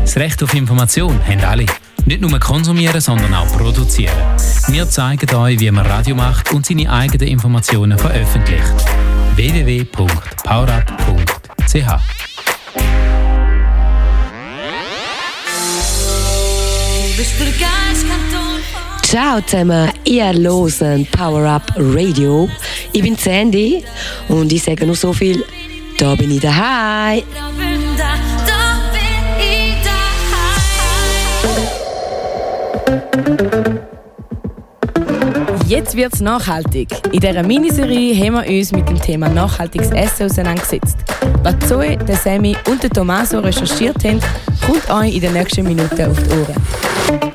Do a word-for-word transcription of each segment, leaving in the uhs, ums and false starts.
Das Recht auf Information haben alle. Nicht nur konsumieren, sondern auch produzieren. Wir zeigen euch, wie man Radio macht und seine eigenen Informationen veröffentlicht. w w w punkt powerup punkt c h Ciao zusammen, ihr hört Power Up Radio. Ich bin Sandy und ich sage nur so viel, da bin ich daheim. Jetzt wird's nachhaltig. In dieser Miniserie haben wir uns mit dem Thema nachhaltiges Essen auseinandergesetzt. Was Zoe, der Sammy und der Tommaso recherchiert haben, kommt euch in den nächsten Minuten auf die Ohren.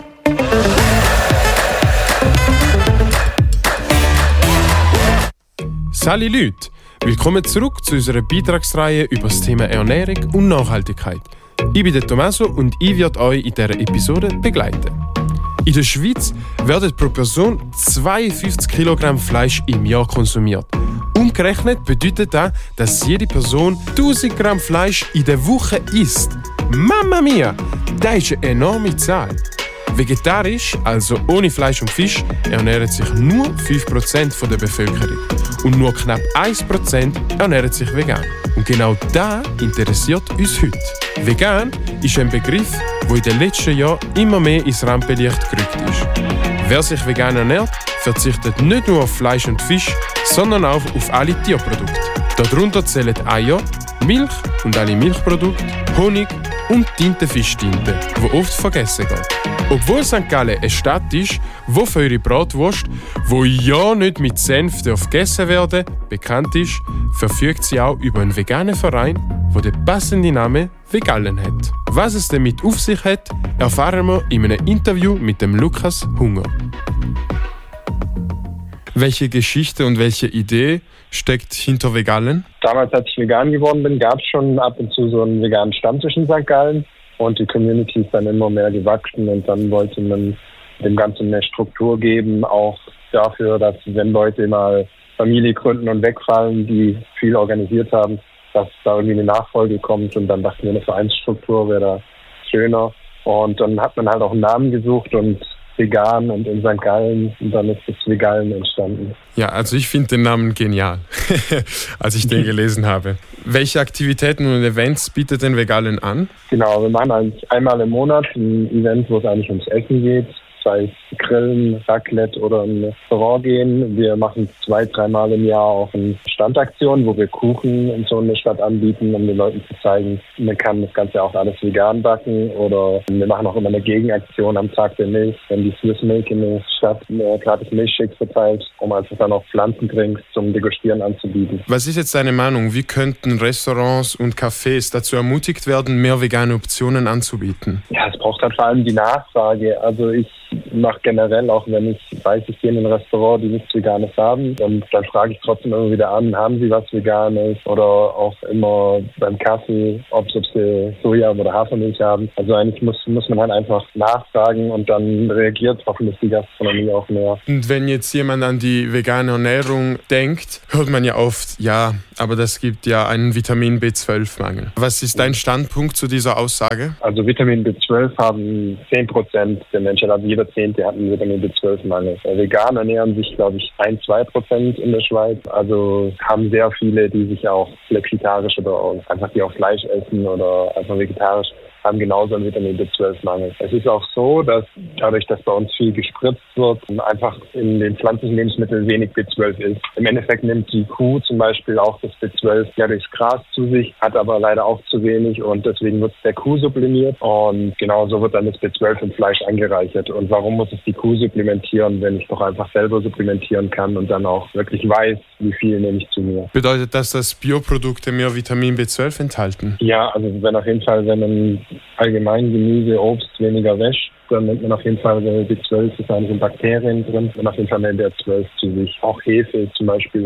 Salut Leute! Willkommen zurück zu unserer Beitragsreihe über das Thema Ernährung und Nachhaltigkeit. Ich bin der Tommaso und ich werde euch in dieser Episode begleiten. In der Schweiz werden pro Person zweiundfünfzig Kilogramm Fleisch im Jahr konsumiert. Umgerechnet bedeutet das, dass jede Person tausend Gramm Fleisch in der Woche isst. Mamma mia! Das ist eine enorme Zahl. Vegetarisch, also ohne Fleisch und Fisch, ernähren sich nur fünf Prozent der Bevölkerung. Und nur knapp ein Prozent ernähren sich vegan. Und genau das interessiert uns heute. Vegan ist ein Begriff, der in den letzten Jahren immer mehr ins Rampenlicht gerückt ist. Wer sich vegan ernährt, verzichtet nicht nur auf Fleisch und Fisch, sondern auch auf alle Tierprodukte. Darunter zählen Eier, Milch und alle Milchprodukte, Honig und Tintenfischtinte, die oft vergessen geht. Obwohl Sankt Gallen eine Stadt ist, wo für ihre Bratwurst, wo ja nicht mit Senf gegessen werden darf, bekannt ist, verfügt sie auch über einen veganen Verein, der den passenden Namen Vegallen hat. Was es damit auf sich hat, erfahren wir in einem Interview mit dem Lukas Hunger. Welche Geschichte und welche Idee steckt hinter Vegallen? Damals, als ich vegan geworden bin, gab es schon ab und zu so einen veganen Stammtisch in Sankt Gallen. Und die Community ist dann immer mehr gewachsen und dann wollte man dem Ganzen eine Struktur geben, auch dafür, dass wenn Leute mal Familie gründen und wegfallen, die viel organisiert haben, dass da irgendwie eine Nachfolge kommt und dann dachten wir, eine Vereinsstruktur wäre da schöner. Und dann hat man halt auch einen Namen gesucht und vegan und in Sankt Gallen und dann ist das Vegallen entstanden. Ja, also ich finde den Namen genial, als ich den gelesen habe. Welche Aktivitäten und Events bietet denn Vegallen an? Genau, wir machen eigentlich einmal im Monat ein Event, wo es eigentlich ums Essen geht. Sei es Grillen, Raclette oder ein Restaurant gehen. Wir machen zwei, dreimal im Jahr auch eine Standaktion, wo wir Kuchen in so einer Stadt anbieten, um den Leuten zu zeigen, man kann das Ganze auch alles vegan backen. Oder wir machen auch immer eine Gegenaktion am Tag der Milch, wenn die Swiss Milk in der Stadt äh, gratis Milchshakes verteilt, um einfach dann auch Pflanzendrinks zum Degustieren anzubieten. Was ist jetzt deine Meinung? Wie könnten Restaurants und Cafés dazu ermutigt werden, mehr vegane Optionen anzubieten? Ja, es braucht halt vor allem die Nachfrage. Also ich mache generell, auch wenn ich weiß, ich gehe in ein Restaurant, die nichts Veganes haben, und dann frage ich trotzdem immer wieder an, haben sie was Veganes, oder auch immer beim Kaffee, ob sie Soja oder Hafermilch haben. Also eigentlich muss, muss man halt einfach nachfragen und dann reagiert hoffentlich die Gastronomie auch mehr. Und wenn jetzt jemand an die vegane Ernährung denkt, hört man ja oft, ja, aber das gibt ja einen Vitamin B zwölf Mangel. Was ist dein Standpunkt zu dieser Aussage? Also Vitamin B zwölf haben zehn Prozent der Menschen, also jeder Zehnte hat einen Vitamin B zwölf Mangel. Vegan ernähren sich, glaube ich, ein bis zwei Prozent in der Schweiz. Also haben sehr viele, die sich auch flexitarisch oder auch einfach die auch Fleisch essen oder einfach vegetarisch, haben genauso einen Vitamin B zwölf Mangel. Es ist auch so, dass dadurch, dass bei uns viel gespritzt wird, einfach in den pflanzlichen Lebensmitteln wenig B zwölf ist. Im Endeffekt nimmt die Kuh zum Beispiel auch das B zwölf ja durchs Gras zu sich, hat aber leider auch zu wenig und deswegen wird es der Kuh sublimiert und genauso wird dann das B zwölf im Fleisch angereichert. Und warum muss es die Kuh supplementieren, wenn ich doch einfach selber supplementieren kann und dann auch wirklich weiß, wie viel nehme ich zu mir. Bedeutet das, dass Bioprodukte mehr Vitamin B zwölf enthalten? Ja, also wenn auf jeden Fall, wenn man allgemein Gemüse, Obst weniger wäscht, dann nimmt man auf jeden Fall B zwölf, ist eigentlich in Bakterien drin, und auf jeden Fall mehr B zwölf zu sich. Auch Hefe zum Beispiel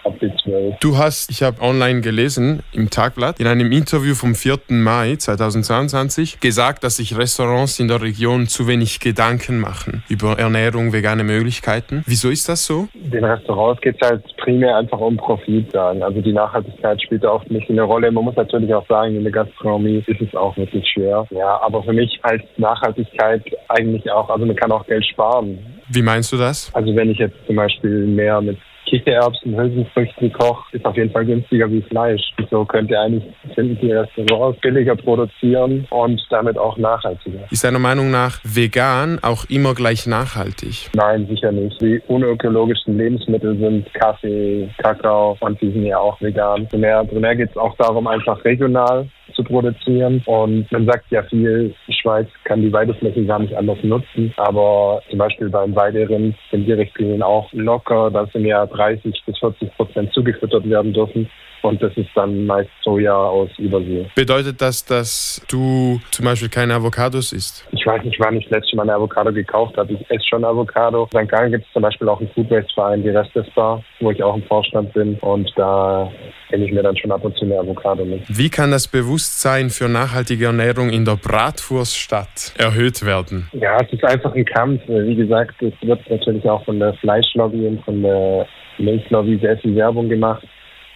ab B zwölf. Du hast, ich habe online gelesen, im Tagblatt, in einem Interview vom vierten Mai zweitausendzweiundzwanzig, gesagt, dass sich Restaurants in der Region zu wenig Gedanken machen über Ernährung, vegane Möglichkeiten. Wieso ist das so? Den Restaurants geht es halt primär einfach um Profit sagen. Also die Nachhaltigkeit spielt da oft nicht eine Rolle. Man muss natürlich auch sagen, in der Gastronomie ist es auch wirklich schwer. Ja, aber für mich heißt Nachhaltigkeit eigentlich auch, also man kann auch Geld sparen. Wie meinst du das? Also wenn ich jetzt zum Beispiel mehr mit Kichererbsen, Hülsenfrüchten koche, ist auf jeden Fall günstiger wie Fleisch. So könnt ihr eigentlich, finden die Restaurants billiger produzieren und damit auch nachhaltiger. Ist deiner Meinung nach vegan auch immer gleich nachhaltig? Nein, sicher nicht. Die unökologischen Lebensmittel sind Kaffee, Kakao und die sind ja auch vegan. Primär, primär geht es auch darum, einfach regional zu produzieren. Und man sagt ja viel, die Schweiz kann die Weidefläche gar nicht anders nutzen. Aber zum Beispiel beim Weiderind sind die Richtlinien auch locker. Da sind ja dreißig bis vierzig Prozent zugefüttert werden dürfen. Und das ist dann meist Soja aus Übersee. Bedeutet das, dass du zum Beispiel keine Avocados isst? Ich weiß nicht, wann ich das letzte Mal eine Avocado gekauft habe. Ich esse schon Avocado. In Sankt Gallen gibt es zum Beispiel auch einen Food Waste Verein, die Restesbar, wo ich auch im Vorstand bin. Und da nehme ich mir dann schon ab und zu eine Avocado mit. Wie kann das Bewusstsein für nachhaltige Ernährung in der Bratwurststadt erhöht werden? Ja, es ist einfach ein Kampf. Wie gesagt, es wird natürlich auch von der Fleischlobby und von der Milchlobby sehr viel Werbung gemacht.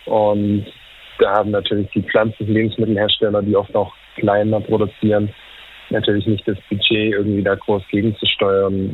Und da haben natürlich die pflanzlichen Lebensmittelhersteller, die oft auch kleiner produzieren, natürlich nicht das Budget, irgendwie da groß gegenzusteuern.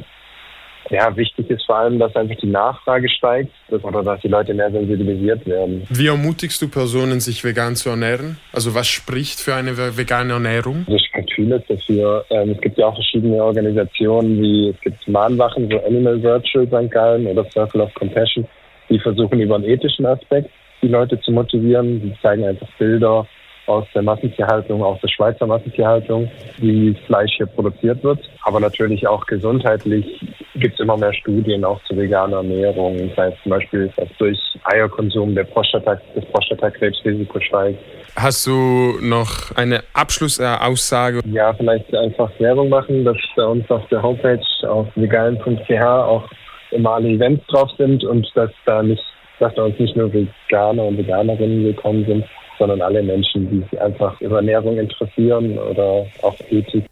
Ja, wichtig ist vor allem, dass einfach die Nachfrage steigt oder dass die Leute mehr sensibilisiert werden. Wie ermutigst du Personen, sich vegan zu ernähren? Also was spricht für eine vegane Ernährung? Also es spricht vieles dafür. Ähm, es gibt ja auch verschiedene Organisationen, wie es gibt Mahnwachen, so Animal Virtual Sankt Gallen oder Circle of Compassion, die versuchen über einen ethischen Aspekt die Leute zu motivieren. Die zeigen einfach Bilder aus der Massentierhaltung, aus der Schweizer Massentierhaltung, wie Fleisch hier produziert wird. Aber natürlich auch gesundheitlich gibt es immer mehr Studien auch zu veganer Ernährung. Das heißt zum Beispiel, dass durch Eierkonsum der Prostata, das Prostatakrebsrisiko steigt. Hast du noch eine Abschlussaussage? Ja, vielleicht einfach Werbung machen, dass bei uns auf der Homepage auf vegan punkt c h auch immer alle Events drauf sind und dass da nicht dass bei uns nicht nur Veganer und Veganerinnen willkommen sind, sondern alle Menschen, die sich einfach über Ernährung interessieren oder auch Ethik.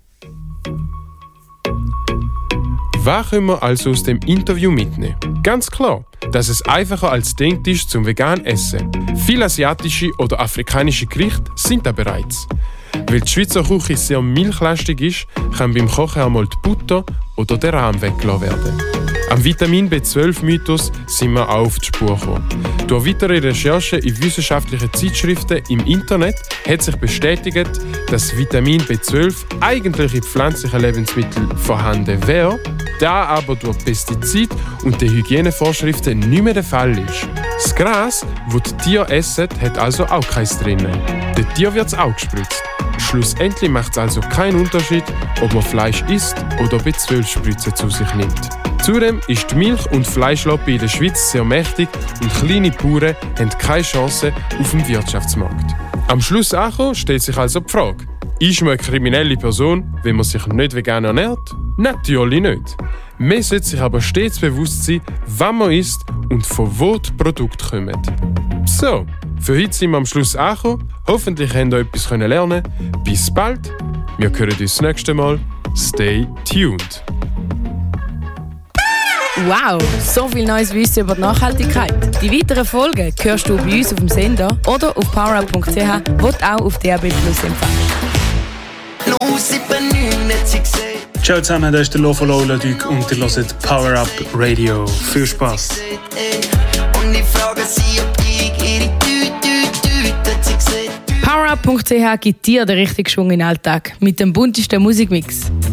Was können wir also aus dem Interview mitnehmen? Ganz klar, dass es einfacher als denkt ist zum vegan Essen. Viele asiatische oder afrikanische Gerichte sind da bereits. Weil die Schweizer Küche sehr milchlastig ist, kann beim Kochen einmal die Butter oder der Rahm weggelassen werden. Am Vitamin B zwölf Mythos sind wir auch auf die Spur gekommen. Durch weitere Recherchen in wissenschaftlichen Zeitschriften im Internet hat sich bestätigt, dass Vitamin B zwölf eigentlich in pflanzlichen Lebensmitteln vorhanden wäre, da aber durch Pestizide und die Hygienevorschriften nicht mehr der Fall ist. Das Gras, das die Tiere essen, hat also auch keins drin. Den Tieren wird es auch gespritzt. Schlussendlich macht es also keinen Unterschied, ob man Fleisch isst oder B zwölf Spritzen zu sich nimmt. Zudem ist die Milch- und Fleischlobby in der Schweiz sehr mächtig und kleine Bauern haben keine Chance auf dem Wirtschaftsmarkt. Am Schluss angekommen stellt sich also die Frage: Ist man eine kriminelle Person, wenn man sich nicht vegan ernährt? Natürlich nicht. Man sollte sich aber stets bewusst sein, wann man isst und von wo die Produkte kommen. So, für heute sind wir am Schluss angekommen. Hoffentlich habt ihr etwas lernen können. Bis bald. Wir hören uns das nächste Mal. Stay tuned. Wow, so viel neues Wissen über die Nachhaltigkeit. Die weiteren Folgen hörst du bei uns auf dem Sender oder auf powerup punkt c h, wo du auch auf D A B Plus empfängst. Ciao zusammen, das ist der Lo von Loladuc und ihr hört Power Up Radio. Viel Spaß! powerup punkt c h gibt dir den richtigen Schwung in den Alltag mit dem buntesten Musikmix.